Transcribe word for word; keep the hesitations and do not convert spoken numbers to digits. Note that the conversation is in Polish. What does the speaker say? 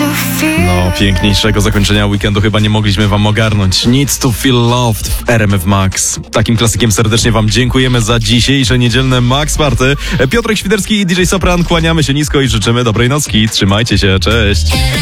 No, piękniejszego zakończenia weekendu chyba nie mogliśmy wam ogarnąć. Needs to Feel Loved w R M F Max. Takim klasykiem serdecznie wam dziękujemy za dzisiejsze niedzielne Max Party. Piotrek Świderski i D J Sopran, kłaniamy się nisko i życzymy dobrej nocki. Trzymajcie się, cześć.